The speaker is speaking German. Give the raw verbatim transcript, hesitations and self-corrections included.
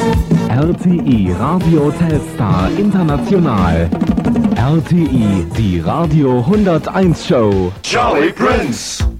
R T I Radio Telstar International. R T I, die Radio hunderteins Show. Charlie Prince.